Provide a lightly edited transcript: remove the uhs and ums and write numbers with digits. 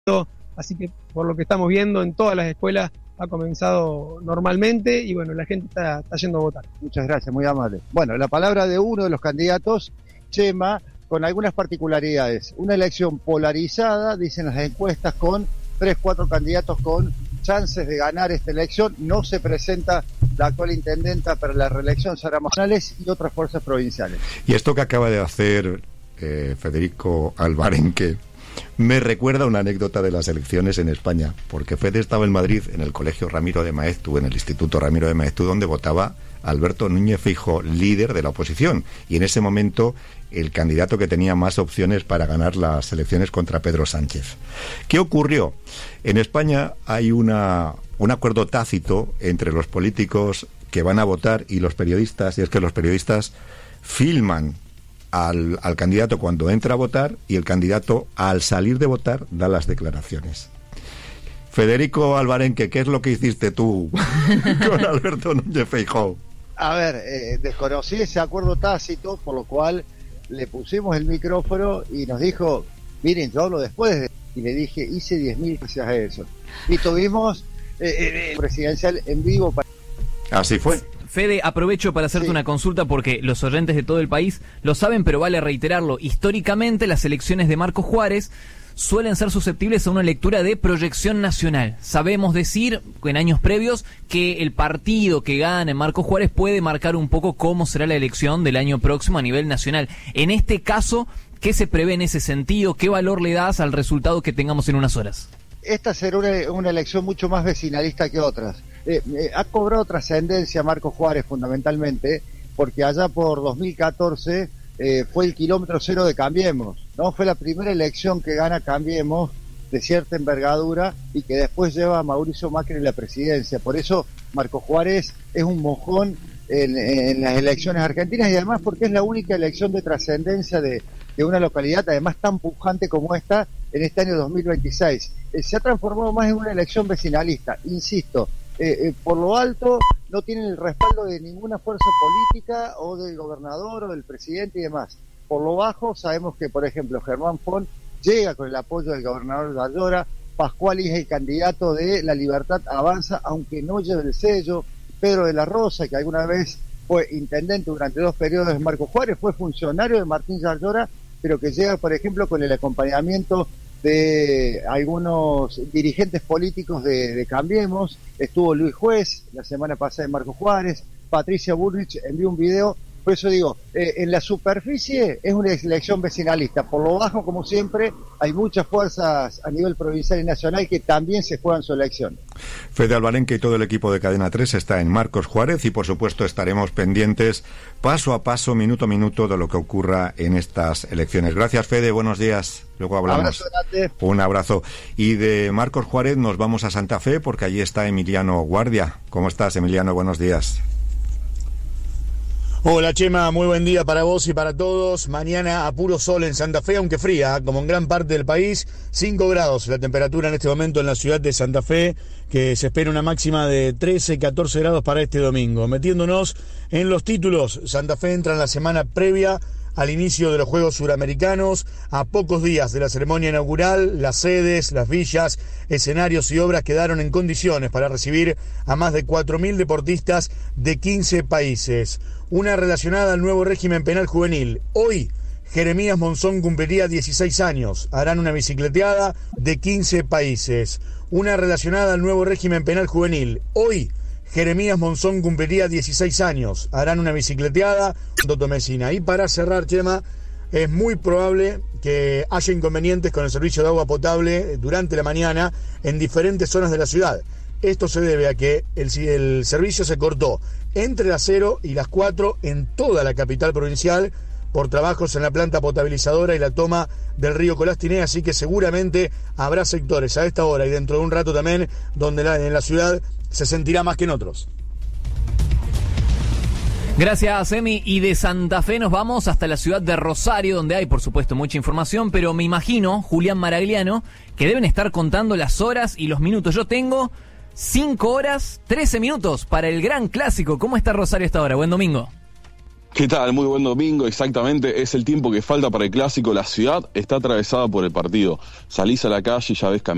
Así que por lo que estamos viendo en todas las escuelas ha comenzado normalmente y bueno, la gente está yendo a votar. Muchas gracias, muy amable. Bueno, la palabra de uno de los candidatos, Chema, con algunas particularidades. Una elección polarizada, dicen las encuestas, con 3-4 candidatos con chances de ganar esta elección. No se presenta la actual intendenta para la reelección, Sara Morales, y otras fuerzas provinciales. Y esto que acaba de hacer Federico Alvarenque me recuerda una anécdota de las elecciones en España, porque Fede estaba en Madrid, en el colegio Ramiro de Maeztu, en el Instituto Ramiro de Maeztu, donde votaba Alberto Núñez Feijóo, líder de la oposición, y en ese momento el candidato que tenía más opciones para ganar las elecciones contra Pedro Sánchez. ¿Qué ocurrió? En España hay un acuerdo tácito entre los políticos que van a votar y los periodistas, y es que los periodistas filman al candidato cuando entra a votar y el candidato al salir de votar da las declaraciones. Federico Alvarenque, ¿qué es lo que hiciste tú con Alberto Núñez Feijóo? A ver, desconocí ese acuerdo tácito, por lo cual le pusimos el micrófono y nos dijo, miren, yo hablo después, y le dije, hice 10.000 gracias a eso. Y tuvimos presidencial en vivo. Así fue. Fede, aprovecho para hacerte una consulta porque los oyentes de todo el país lo saben, pero vale reiterarlo. Históricamente, las elecciones de Marcos Juárez suelen ser susceptibles a una lectura de proyección nacional. Sabemos decir, en años previos, que el partido que gane Marcos Juárez puede marcar un poco cómo será la elección del año próximo a nivel nacional. En este caso, ¿qué se prevé en ese sentido? ¿Qué valor le das al resultado que tengamos en unas horas? Esta será una elección mucho más vecinalista que otras. Ha cobrado trascendencia Marcos Juárez fundamentalmente porque allá por 2014 fue el kilómetro cero de Cambiemos, ¿no? Fue la primera elección que gana Cambiemos de cierta envergadura y que después lleva a Mauricio Macri en la presidencia. Por eso Marcos Juárez es un mojón en las elecciones argentinas y además porque es la única elección de trascendencia de una localidad además tan pujante como esta en este año 2026. Se ha transformado más en una elección vecinalista, insisto. Por lo alto no tienen el respaldo de ninguna fuerza política o del gobernador o del presidente y demás. Por lo bajo sabemos que, por ejemplo, Germán Font llega con el apoyo del gobernador de Ayora, Pascual es el candidato de La Libertad Avanza, aunque no lleve el sello, Pedro de la Rosa, que alguna vez fue intendente durante 2 periodos de Marcos Juárez, fue funcionario de Martín Ayora, pero que llega, por ejemplo, con el acompañamiento de algunos dirigentes políticos de Cambiemos. Estuvo Luis Juez la semana pasada en Marcos Juárez, Patricia Bullrich envió un video. Por eso digo, en la superficie es una elección vecinalista, por lo bajo, como siempre, hay muchas fuerzas a nivel provincial y nacional que también se juegan su elección. Fede Alvarenque y todo el equipo de Cadena 3 está en Marcos Juárez y por supuesto estaremos pendientes paso a paso, minuto a minuto de lo que ocurra en estas elecciones. Gracias, Fede, buenos días, luego hablamos. Un abrazo. Y de Marcos Juárez nos vamos a Santa Fe porque allí está Emiliano Guardia. ¿Cómo estás, Emiliano? Buenos días. Hola Chema, muy buen día para vos y para todos. Mañana a puro sol en Santa Fe, aunque fría, como en gran parte del país. 5 grados la temperatura en este momento en la ciudad de Santa Fe, que se espera una máxima de 13-14 grados para este domingo. Metiéndonos en los títulos, Santa Fe entra en la semana previa al inicio de los Juegos Suramericanos. A pocos días de la ceremonia inaugural, las sedes, las villas, escenarios y obras quedaron en condiciones para recibir a más de 4.000 deportistas de 15 países. Una relacionada al nuevo régimen penal juvenil. Hoy, Jeremías Monzón cumpliría 16 años. Harán una bicicleteada de 15 países. Una relacionada al nuevo régimen penal juvenil. Hoy, Jeremías Monzón cumpliría 16 años. Harán una bicicleteada de Tomesina. Y para cerrar, Chema, es muy probable que haya inconvenientes con el servicio de agua potable durante la mañana en diferentes zonas de la ciudad. Esto se debe a que el servicio se cortó entre las 0 y las 4 en toda la capital provincial por trabajos en la planta potabilizadora y la toma del río Colastiné, así que seguramente habrá sectores a esta hora y dentro de un rato también donde en la ciudad se sentirá más que en otros. Gracias, Emi. Y de Santa Fe nos vamos hasta la ciudad de Rosario, donde hay, por supuesto, mucha información, pero me imagino, Julián Maragliano, que deben estar contando las horas y los minutos. Yo tengo 5 horas, 13 minutos para el gran clásico. ¿Cómo está Rosario hasta ahora? Buen domingo. ¿Qué tal? Muy buen domingo, exactamente, es el tiempo que falta para el clásico. La ciudad está atravesada por el partido. Salís a la calle y ya ves